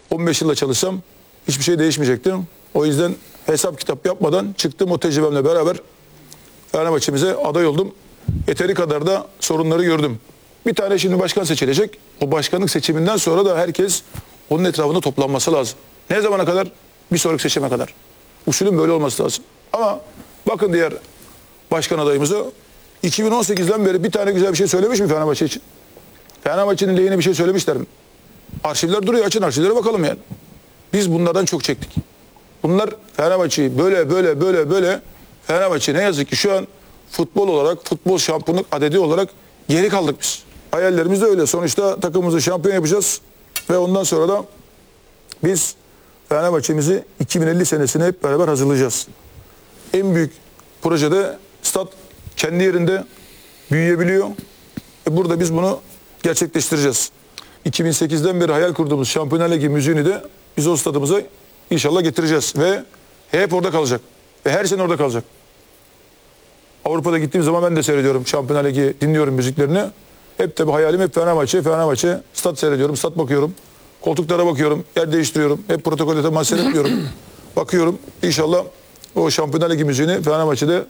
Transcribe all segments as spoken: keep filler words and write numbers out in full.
on beş yılda çalışsam hiçbir şey değişmeyecekti. O yüzden hesap kitap yapmadan çıktım, o tecrübemle beraber Fenerbahçe'mize aday oldum. Yeteri kadar da sorunları gördüm. Bir tane şimdi başkan seçilecek. O başkanlık seçiminden sonra da herkes onun etrafında toplanması lazım. Ne zamana kadar? Bir sonraki seçime kadar. Usulün böyle olması lazım. Ama bakın diğer başkan adayımıza, iki bin on sekizden beri bir tane güzel bir şey söylemiş mi Fenerbahçe için? Fenerbahçe'nin lehine bir şey söylemişler mi? Arşivler duruyor, açın arşivlere bakalım yani. Biz bunlardan çok çektik. Bunlar Fenerbahçe'yi böyle böyle böyle böyle, Fenerbahçe ne yazık ki şu an futbol olarak, futbol şampiyonluk adedi olarak geri kaldık biz. Hayallerimiz de öyle. Sonuçta takımımızı şampiyon yapacağız ve ondan sonra da biz Fenerbahçe'mizi iki bin elli senesine hep beraber hazırlayacağız. En büyük projede stat kendi yerinde büyüyebiliyor. E burada biz bunu gerçekleştireceğiz. iki bin sekizden beri hayal kurduğumuz Şampiyonlar Ligi müziğini de biz o stadımıza inşallah getireceğiz. Ve hep orada kalacak. Ve her sene orada kalacak. Avrupa'da gittiğim zaman ben de seyrediyorum Şampiyonlar Ligi, dinliyorum müziklerini. Hep tabii hayalim hep Fenerbahçe, Fenerbahçe. Stat seyrediyorum, stat bakıyorum. Koltuklara bakıyorum, yer değiştiriyorum. Hep protokolde maç seyretmiyorum. Bakıyorum. İnşallah o Şampiyonlar Ligi müziğini Fenerbahçe'de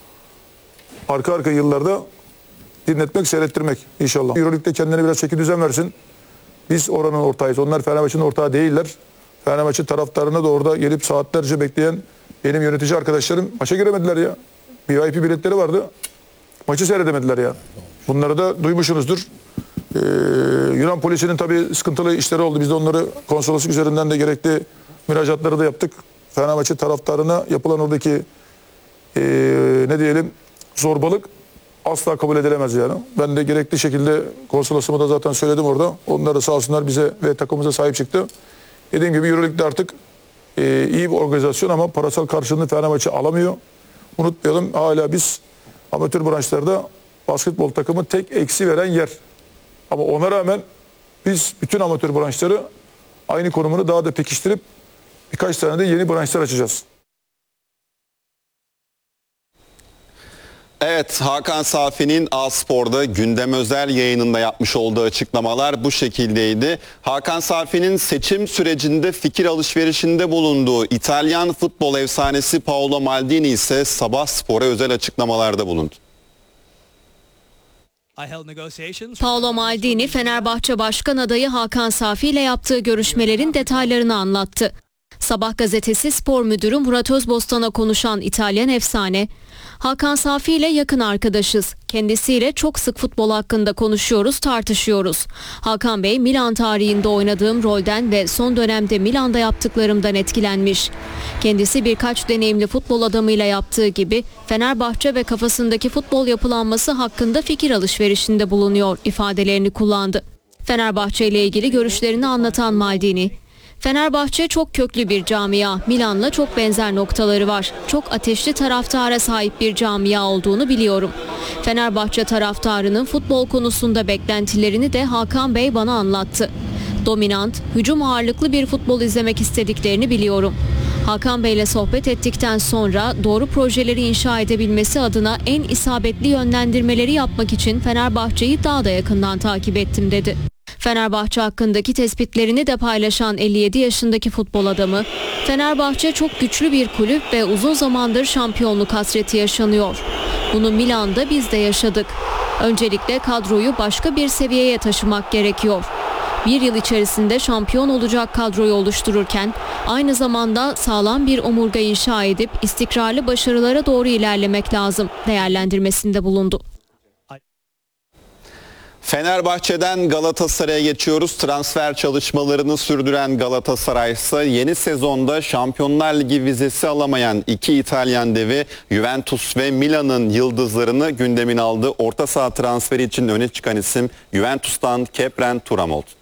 arka arka yıllarda dinletmek, seyrettirmek inşallah. Euroleague'de kendine biraz çeki düzen versin. Biz oranın ortağıyız. Onlar Fenerbahçe'nin ortağı değiller. Fenerbahçe taraftarına da orada gelip saatlerce bekleyen benim yönetici arkadaşlarım maça giremediler ya. V I P biletleri vardı. Maçı seyredemediler ya. Bunları da duymuşsunuzdur. Ee, Yunan polisinin tabii sıkıntılı işleri oldu. Biz de onları konsolosluk üzerinden de gerekli müracaatları da yaptık. Fenerbahçe taraftarına yapılan oradaki ee, ne diyelim zorbalık asla kabul edilemez yani. Ben de gerekli şekilde konsolosluğumu da zaten söyledim orada. Onlar da sağ olsunlar bize ve takımımıza sahip çıktı. Dediğim gibi Euroleague'de artık e, iyi bir organizasyon ama parasal karşılığını Fenerbahçe alamıyor. Unutmayalım, hala biz amatör branşlarda basketbol takımı tek eksi veren yer. Ama ona rağmen biz bütün amatör branşları aynı konumunu daha da pekiştirip birkaç tane de yeni branşlar açacağız. Evet, Hakan Safi'nin A-Spor'da gündem özel yayınında yapmış olduğu açıklamalar bu şekildeydi. Hakan Safi'nin seçim sürecinde fikir alışverişinde bulunduğu İtalyan futbol efsanesi Paolo Maldini ise Sabah Spor'a özel açıklamalarda bulundu. Paolo Maldini, Fenerbahçe Başkan adayı Hakan Safi ile yaptığı görüşmelerin detaylarını anlattı. Sabah gazetesi spor müdürü Murat Özbostan'a konuşan İtalyan efsane, Hakan Safi ile yakın arkadaşız. Kendisiyle çok sık futbol hakkında konuşuyoruz, tartışıyoruz. Hakan Bey, Milan tarihinde oynadığım rolden ve son dönemde Milan'da yaptıklarımdan etkilenmiş. Kendisi birkaç deneyimli futbol adamıyla yaptığı gibi Fenerbahçe ve kafasındaki futbol yapılanması hakkında fikir alışverişinde bulunuyor ifadelerini kullandı. Fenerbahçe ile ilgili görüşlerini anlatan Maldini, Fenerbahçe çok köklü bir camia, Milan'la çok benzer noktaları var. Çok ateşli taraftara sahip bir camia olduğunu biliyorum. Fenerbahçe taraftarının futbol konusunda beklentilerini de Hakan Bey bana anlattı. Dominant, hücum ağırlıklı bir futbol izlemek istediklerini biliyorum. Hakan Bey'le sohbet ettikten sonra doğru projeleri inşa edebilmesi adına en isabetli yönlendirmeleri yapmak için Fenerbahçe'yi daha da yakından takip ettim dedi. Fenerbahçe hakkındaki tespitlerini de paylaşan elli yedi yaşındaki futbol adamı, Fenerbahçe çok güçlü bir kulüp ve uzun zamandır şampiyonluk hasreti yaşanıyor. Bunu Milan'da biz de yaşadık. Öncelikle kadroyu başka bir seviyeye taşımak gerekiyor. Bir yıl içerisinde şampiyon olacak kadroyu oluştururken aynı zamanda sağlam bir omurga inşa edip istikrarlı başarılara doğru ilerlemek lazım değerlendirmesinde bulundu. Fenerbahçe'den Galatasaray'a geçiyoruz. Transfer çalışmalarını sürdüren Galatasaray ise yeni sezonda Şampiyonlar Ligi vizesi alamayan iki İtalyan devi Juventus ve Milan'ın yıldızlarını gündemine aldı. Orta saha transferi için öne çıkan isim Juventus'tan Khéphren Thuram oldu.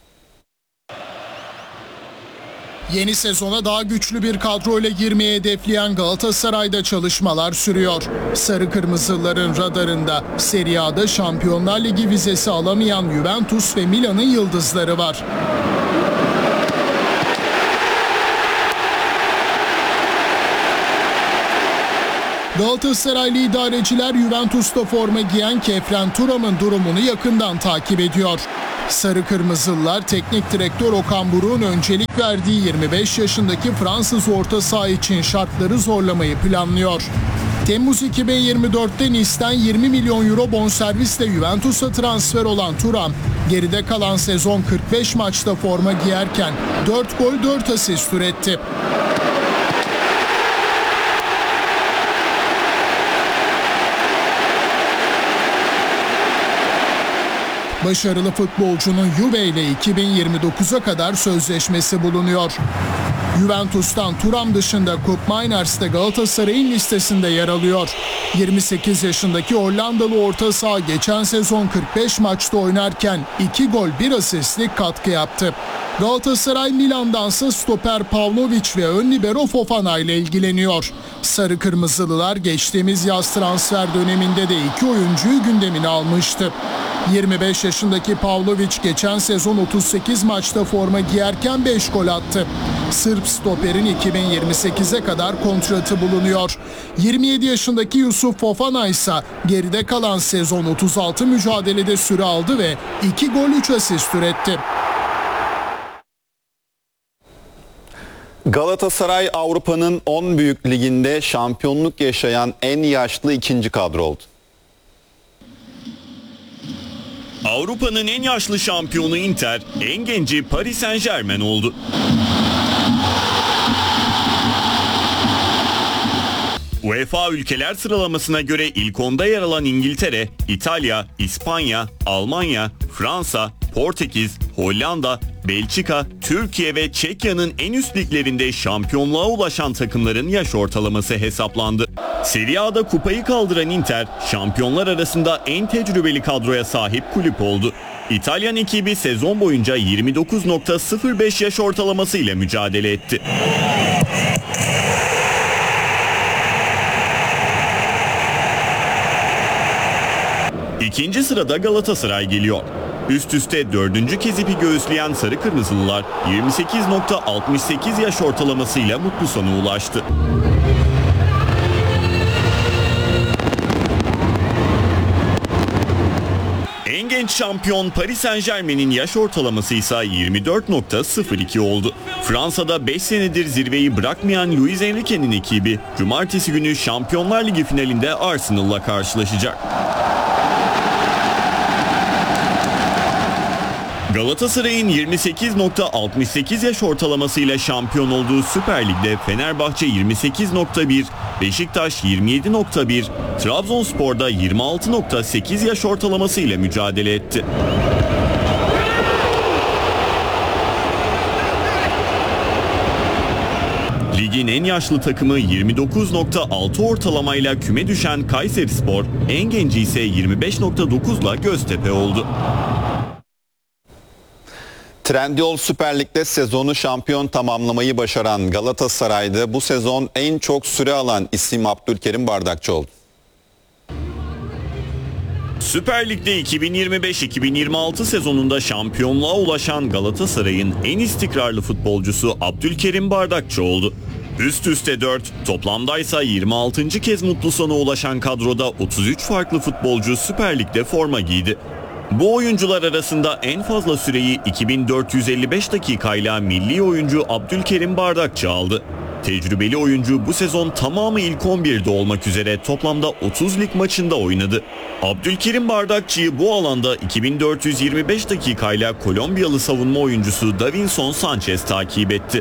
Yeni sezona daha güçlü bir kadroyla girmeye hedefleyen Galatasaray'da çalışmalar sürüyor. Sarı Kırmızıların radarında Serie A'da Şampiyonlar Ligi vizesi alamayan Juventus ve Milan'ın yıldızları var. Galatasaraylı idareciler Juventus'ta forma giyen Khéphren Thuram'ın durumunu yakından takip ediyor. Sarı Kırmızılılar teknik direktör Okan Buruk'un öncelik verdiği yirmi beş yaşındaki Fransız orta saha için şartları zorlamayı planlıyor. Temmuz iki bin yirmi dörtte Nice'den yirmi milyon euro bonservisle Juventus'a transfer olan Thuram, geride kalan sezon kırk beş maçta forma giyerken dört gol dört asist üretti. Başarılı futbolcunun Juve ile iki bin yirmi dokuza kadar sözleşmesi bulunuyor. Juventus'tan Thuram dışında Koop Mainers de Galatasaray'ın listesinde yer alıyor. yirmi sekiz yaşındaki Hollandalı orta saha geçen sezon kırk beş maçta oynarken iki gol bir asistlik katkı yaptı. Galatasaray Milan'dansa stoper Pavlovic ve ön libero Fofana ile ilgileniyor. Sarı Kırmızılılar geçtiğimiz yaz transfer döneminde de iki oyuncuyu gündemine almıştı. yirmi beş yaşındaki Pavlovic geçen sezon otuz sekiz maçta forma giyerken beş gol attı. Sırp stoperin iki bin yirmi sekize kadar kontratı bulunuyor. yirmi yedi yaşındaki Yusuf Fofana ise geride kalan sezon otuz altı mücadelede süre aldı ve iki gol üç asist üretti. Galatasaray Avrupa'nın on büyük liginde şampiyonluk yaşayan en yaşlı ikinci kadro oldu. Avrupa'nın en yaşlı şampiyonu Inter, en genci Paris Saint-Germain oldu. UEFA ülkeler sıralamasına göre ilk onda yer alan İngiltere, İtalya, İspanya, Almanya, Fransa, Portekiz, Hollanda, Belçika, Türkiye ve Çekya'nın en üst liglerinde şampiyonluğa ulaşan takımların yaş ortalaması hesaplandı. Serie A'da kupayı kaldıran Inter, şampiyonlar arasında en tecrübeli kadroya sahip kulüp oldu. İtalyan ekibi sezon boyunca yirmi dokuz nokta sıfır beş yaş ortalaması ile mücadele etti. İkinci sırada Galatasaray geliyor. Üst üste dördüncü kez ipi göğüsleyen Sarı Kırmızılılar yirmi sekiz nokta altmış sekiz yaş ortalamasıyla mutlu sona ulaştı. En genç şampiyon Paris Saint-Germain'in yaş ortalaması ise yirmi dört nokta sıfır iki oldu. Fransa'da beş senedir zirveyi bırakmayan Luis Enrique'nin ekibi cumartesi günü Şampiyonlar Ligi finalinde Arsenal'la karşılaşacak. Galatasaray'ın yirmi sekiz nokta altmış sekiz yaş ortalamasıyla şampiyon olduğu Süper Lig'de Fenerbahçe yirmi sekiz nokta bir, Beşiktaş yirmi yedi nokta bir, Trabzonspor'da yirmi altı nokta sekiz yaş ortalamasıyla mücadele etti. Ligin en yaşlı takımı yirmi dokuz nokta altı ortalamayla küme düşen Kayserispor, en genci ise yirmi beş nokta dokuzla Göztepe oldu. Trendyol Süper Lig'de sezonu şampiyon tamamlamayı başaran Galatasaray'da bu sezon en çok süre alan isim Abdülkerim Bardakçı oldu. Süper Lig'de iki bin yirmi beş iki bin yirmi altı sezonunda şampiyonluğa ulaşan Galatasaray'ın en istikrarlı futbolcusu Abdülkerim Bardakçı oldu. Üst üste dört, toplamdaysa yirmi altıncı kez mutlu sona ulaşan kadroda otuz üç farklı futbolcu Süper Lig'de forma giydi. Bu oyuncular arasında en fazla süreyi iki bin dört yüz elli beş dakikayla milli oyuncu Abdülkerim Bardakçı aldı. Tecrübeli oyuncu bu sezon tamamı ilk on birde olmak üzere toplamda otuz lig maçında oynadı. Abdülkerim Bardakçı'yı bu alanda iki bin dört yüz yirmi beş dakikayla Kolombiyalı savunma oyuncusu Davinson Sanchez takip etti.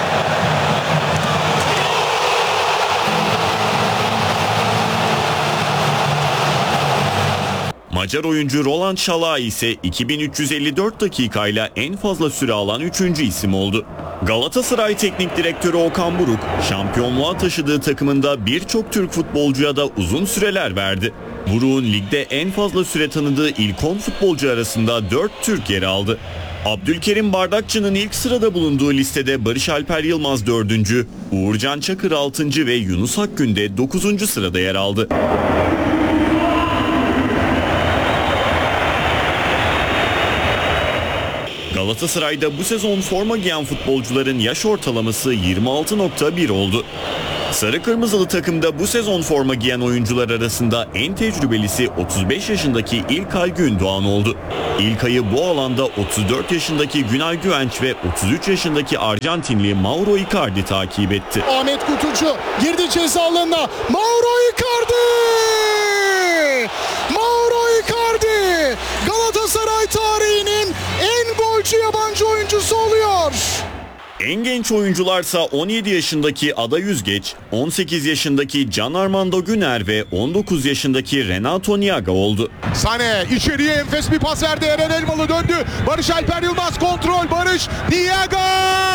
Macar oyuncu Roland Şalay ise iki bin üç yüz elli dört dakikayla en fazla süre alan üçüncü isim oldu. Galatasaray Teknik Direktörü Okan Buruk, şampiyonluğa taşıdığı takımında birçok Türk futbolcuya da uzun süreler verdi. Buruk'un ligde en fazla süre tanıdığı ilk on futbolcu arasında dört Türk yer aldı. Abdülkerim Bardakçı'nın ilk sırada bulunduğu listede Barış Alper Yılmaz dördüncü, Uğurcan Çakır altıncı ve Yunus Akgün de dokuzuncu sırada yer aldı. Galatasaray'da bu sezon forma giyen futbolcuların yaş ortalaması yirmi altı nokta bir oldu. Sarı kırmızılı takımda bu sezon forma giyen oyuncular arasında en tecrübelisi otuz beş yaşındaki İlkay Gündoğan oldu. İlkay'ı bu alanda otuz dört yaşındaki Günay Güvenç ve otuz üç yaşındaki Arjantinli Mauro Icardi takip etti. Ahmet Kutucu girdi ceza alanına. Mauro Icardi! Mauro Icardi! Galatasaray tarihinin en golcü yabancı oyuncusu oluyor. En genç oyuncularsa on yedi yaşındaki Ada Yüzgeç, on sekiz yaşındaki Can Armando Güner ve on dokuz yaşındaki Renato Niaga oldu. Sane içeriye enfes bir pas verdi. Eren Elmalı döndü. Barış Alper Yılmaz kontrol. Barış Niaga!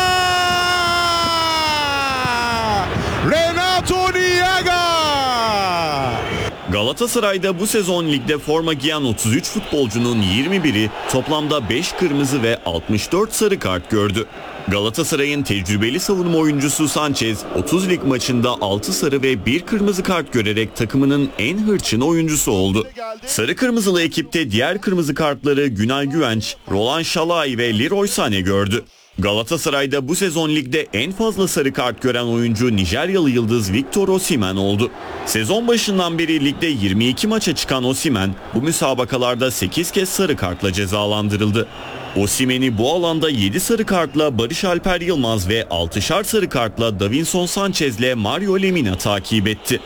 Renato Niaga! Galatasaray'da bu sezon ligde forma giyen otuz üç futbolcunun yirmi biri toplamda beş kırmızı ve altmış dört sarı kart gördü. Galatasaray'ın tecrübeli savunma oyuncusu Sanchez otuz lig maçında altı sarı ve bir kırmızı kart görerek takımının en hırçın oyuncusu oldu. Sarı kırmızılı ekipte diğer kırmızı kartları Günay Güvenç, Roland Şalay ve Leroy Sané gördü. Galatasaray'da bu sezon ligde en fazla sarı kart gören oyuncu Nijeryalı yıldız Victor Osimhen oldu. Sezon başından beri ligde yirmi iki maça çıkan Osimhen bu müsabakalarda sekiz kez sarı kartla cezalandırıldı. Osimhen'i bu alanda yedi sarı kartla Barış Alper Yılmaz ve altışar sarı kartla Davinson Sanchez'le Mario Lemina takip etti.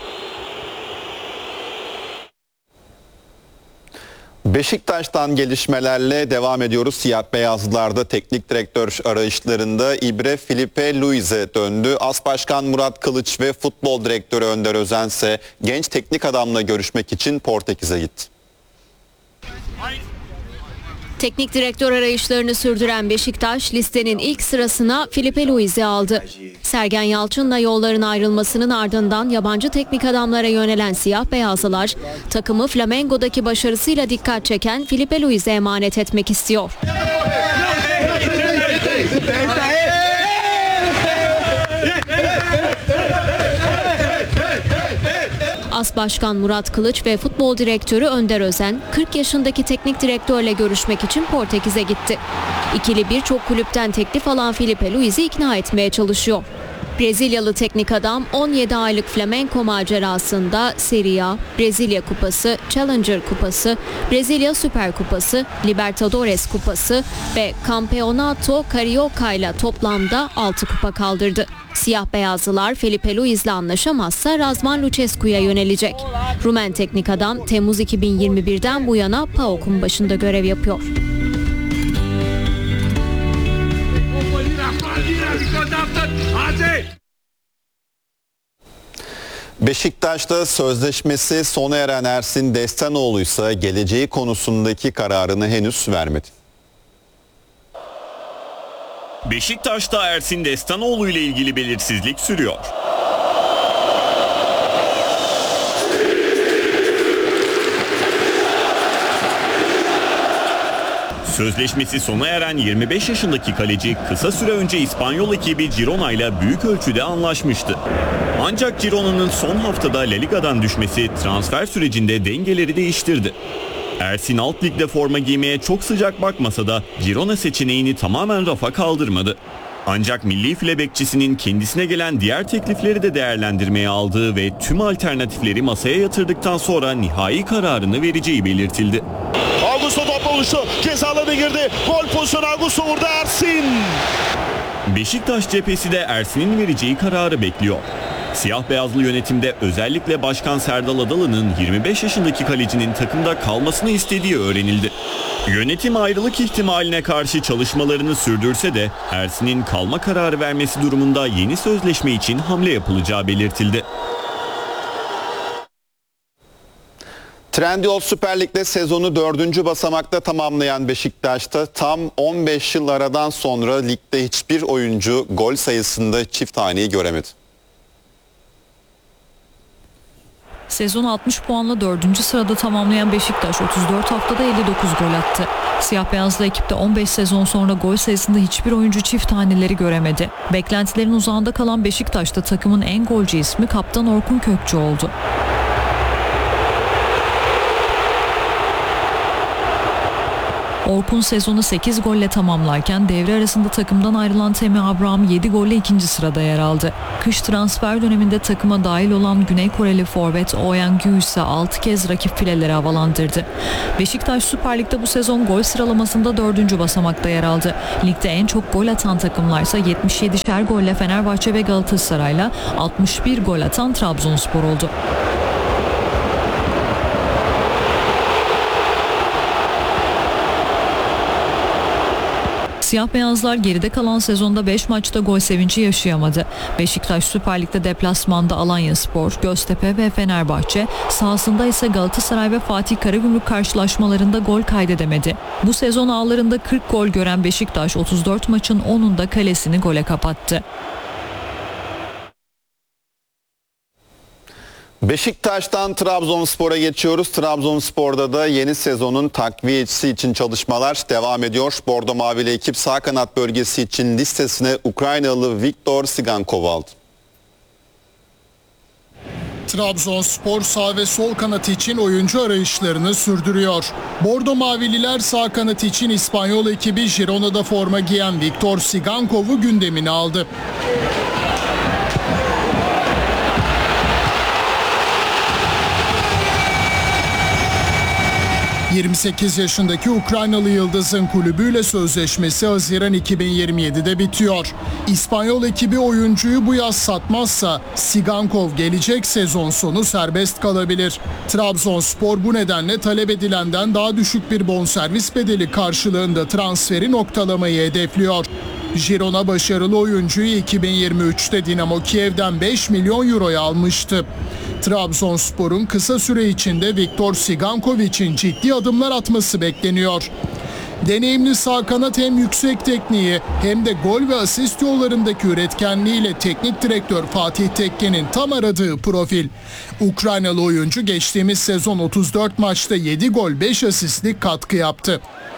Beşiktaş'tan gelişmelerle devam ediyoruz. Siyah beyazlılarda teknik direktör arayışlarında İbre Filipe Luiz'e döndü. As Başkan Murat Kılıç ve futbol direktörü Önder Özen ise genç teknik adamla görüşmek için Portekiz'e gitti. Teknik direktör arayışlarını sürdüren Beşiktaş listenin ilk sırasına Filipe Luiz'i aldı. Sergen Yalçın'la yolların ayrılmasının ardından yabancı teknik adamlara yönelen siyah beyazlılar takımı Flamengo'daki başarısıyla dikkat çeken Filipe Luiz'e emanet etmek istiyor. As Başkan Murat Kılıç ve futbol direktörü Önder Özen kırk yaşındaki teknik direktörle görüşmek için Portekiz'e gitti. İkili birçok kulüpten teklif alan Filipe Luiz'i ikna etmeye çalışıyor. Brezilyalı teknik adam on yedi aylık Flamengo macerasında Serie A, Brezilya Kupası, Challenger Kupası, Brezilya Süper Kupası, Libertadores Kupası ve Campeonato Carioca ile toplamda altı kupa kaldırdı. Siyah beyazlılar Filipe Luiz'le anlaşamazsa Razvan Lucescu'ya yönelecek. Rumen teknik adam Temmuz iki bin yirmi birden bu yana P A O K'un başında görev yapıyor. Beşiktaş'ta sözleşmesi sona eren Ersin Destanoğlu ise geleceği konusundaki kararını henüz vermedi. Beşiktaş'ta Ersin Destanoğlu ile ilgili belirsizlik sürüyor. Sözleşmesi sona eren yirmi beş yaşındaki kaleci kısa süre önce İspanyol ekibi Girona ile büyük ölçüde anlaşmıştı. Ancak Girona'nın son haftada La Liga'dan düşmesi transfer sürecinde dengeleri değiştirdi. Ersin alt ligde forma giymeye çok sıcak bakmasa da Girona seçeneğini tamamen rafa kaldırmadı. Ancak milli file bekçisinin kendisine gelen diğer teklifleri de değerlendirmeye aldığı ve tüm alternatifleri masaya yatırdıktan sonra nihai kararını vereceği belirtildi. Augusto topla oluştu. Ceza alanına girdi. Gol pozisyonu Augusto vurdu Ersin. Beşiktaş cephesi de Ersin'in vereceği kararı bekliyor. Siyah beyazlı yönetimde özellikle Başkan Serdal Adalı'nın yirmi beş yaşındaki kalecinin takımda kalmasını istediği öğrenildi. Yönetim ayrılık ihtimaline karşı çalışmalarını sürdürse de Ersin'in kalma kararı vermesi durumunda yeni sözleşme için hamle yapılacağı belirtildi. Trendyol Süper Lig'de sezonu dördüncü basamakta tamamlayan Beşiktaş'ta tam on beş yıl aradan sonra ligde hiçbir oyuncu gol sayısında çift haneyi göremedi. Sezon altmış puanla dördüncü sırada tamamlayan Beşiktaş otuz dört haftada elli dokuz gol attı. Siyah beyazlı ekipte on beş sezon sonra gol sayısında hiçbir oyuncu çift haneleri göremedi. Beklentilerin uzağında kalan Beşiktaş'ta takımın en golcü ismi kaptan Orkun Kökçü oldu. Orkun sezonu sekiz golle tamamlarken devre arasında takımdan ayrılan Temi Abraham yedi golle ikinci sırada yer aldı. Kış transfer döneminde takıma dahil olan Güney Koreli forvet Oh Yang-gyu ise altı kez rakip fileleri havalandırdı. Beşiktaş Süper Lig'de bu sezon gol sıralamasında dördüncü basamakta yer aldı. Ligde en çok gol atan takımlarsa yetmiş yedişer golle Fenerbahçe ve Galatasaray'la altmış bir gol atan Trabzonspor oldu. Siyah beyazlar geride kalan sezonda beş maçta gol sevinci yaşayamadı. Beşiktaş Süper Lig'de deplasmanda Alanyaspor, Göztepe ve Fenerbahçe, sahasında ise Galatasaray ve Fatih Karagümrük karşılaşmalarında gol kaydedemedi. Bu sezon ağlarında kırk gol gören Beşiktaş otuz dört maçın onunda kalesini gole kapattı. Beşiktaş'tan Trabzonspor'a geçiyoruz. Trabzonspor'da da yeni sezonun takviyesi için çalışmalar devam ediyor. Bordo Mavili ekip sağ kanat bölgesi için listesine Ukraynalı Viktor Sigankov aldı. Trabzonspor sağ ve sol kanat için oyuncu arayışlarını sürdürüyor. Bordo Mavililer sağ kanat için İspanyol ekibi Girona'da forma giyen Viktor Sigankov'u gündemine aldı. yirmi sekiz yaşındaki Ukraynalı yıldızın kulübüyle sözleşmesi Haziran iki bin yirmi yedide bitiyor. İspanyol ekibi oyuncuyu bu yaz satmazsa Sigankov gelecek sezon sonu serbest kalabilir. Trabzonspor bu nedenle talep edilenden daha düşük bir bonservis bedeli karşılığında transferi noktalamayı hedefliyor. Girona başarılı oyuncuyu iki bin yirmi üçte Dinamo Kiev'den beş milyon euroya almıştı. Trabzonspor'un kısa süre içinde Viktor Sigankov için ciddi adımlar atması bekleniyor. Deneyimli sağ kanat hem yüksek tekniği hem de gol ve asist yollarındaki üretkenliğiyle teknik direktör Fatih Tekke'nin tam aradığı profil. Ukraynalı oyuncu geçtiğimiz sezon otuz dört maçta yedi gol beş asistlik katkı yaptı.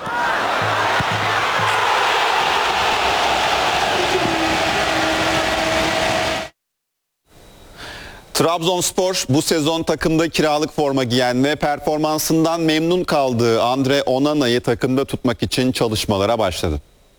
Trabzonspor bu sezon takımda kiralık forma giyen ve performansından memnun kaldığı Andre Onana'yı takımda tutmak için çalışmalara başladı.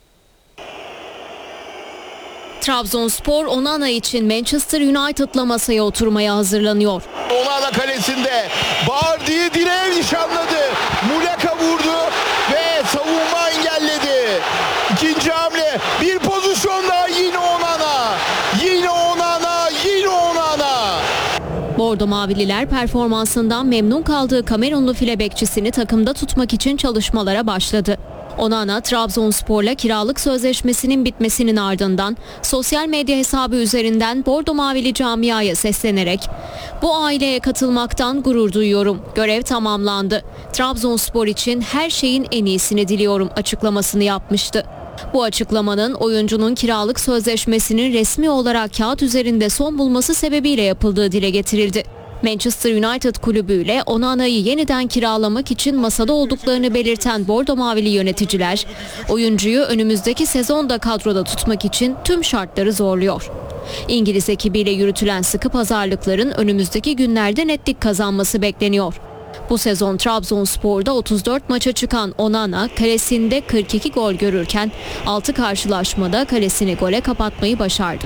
Trabzonspor Onana için Manchester United'la masaya oturmaya hazırlanıyor. Onana kalesinde Bardi'yi direğe nişanladı. Muleka vurdu ve savunma engelledi. İkinci hamle, bir pozisyon daha, yine Onana. Yine Onana, yine Onana. Bordo Mavililer performansından memnun kaldığı Kamerunlu file bekçisini takımda tutmak için çalışmalara başladı. Onana, Trabzonspor'la kiralık sözleşmesinin bitmesinin ardından sosyal medya hesabı üzerinden Bordo Mavili camiaya seslenerek "Bu aileye katılmaktan gurur duyuyorum. Görev tamamlandı. Trabzonspor için her şeyin en iyisini diliyorum" açıklamasını yapmıştı. Bu açıklamanın oyuncunun kiralık sözleşmesinin resmi olarak kağıt üzerinde son bulması sebebiyle yapıldığı dile getirildi. Manchester United kulübüyle Onana'yı yeniden kiralamak için masada olduklarını belirten Bordo Mavili yöneticiler, oyuncuyu önümüzdeki sezonda kadroda tutmak için tüm şartları zorluyor. İngiliz ekibiyle yürütülen sıkı pazarlıkların önümüzdeki günlerde netlik kazanması bekleniyor. Bu sezon Trabzonspor'da otuz dört maça çıkan Onana kalesinde kırk iki gol görürken altı karşılaşmada kalesini gole kapatmayı başardı.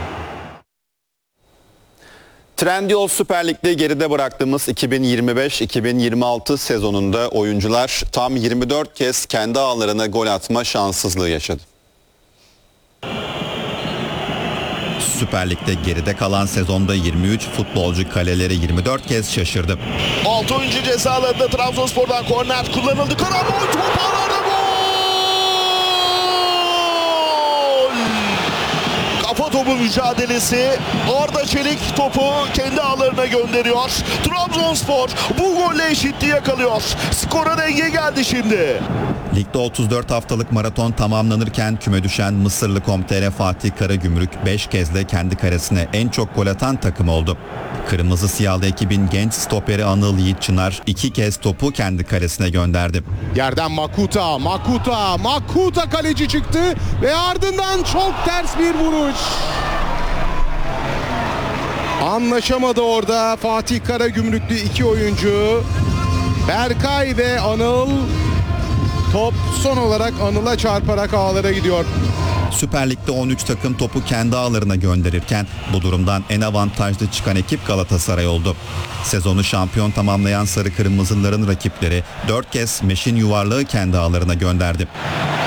Trendyol Süper Lig'de geride bıraktığımız iki bin yirmi beş iki bin yirmi altı sezonunda oyuncular tam yirmi dört kez kendi ağlarına gol atma şanssızlığı yaşadı. Süper Lig'de geride kalan sezonda yirmi üç futbolcu kaleleri yirmi dört kez şaşırdı. altı oyuncu cezalarında Trabzonspor'dan korner kullanıldı. Karabol top ağlara gol! Kafa topu mücadelesi. Arda Çelik topu kendi ağlarına gönderiyor. Trabzonspor bu golle eşitliği yakalıyor. Skora denge geldi şimdi. Ligde otuz dört haftalık maraton tamamlanırken küme düşen Mısırlı Komtere Fatih Karagümrük beş kez de kendi karesine en çok gol atan takım oldu. Kırmızı Siyahlı ekibin genç stoperi Anıl Yiğit Çınar iki kez topu kendi karesine gönderdi. Yerden Makuta, Makuta, Makuta kaleci çıktı ve ardından çok ters bir vuruş. Anlaşamadı orada Fatih Karagümrüklü iki oyuncu. Berkay ve Anıl Top son olarak Anıl'a çarparak ağlara gidiyor. Süper Lig'de on üç takım topu kendi ağlarına gönderirken bu durumdan en avantajlı çıkan ekip Galatasaray oldu. Sezonu şampiyon tamamlayan sarı kırmızıların rakipleri dört kez meşin yuvarlağı kendi ağlarına gönderdi.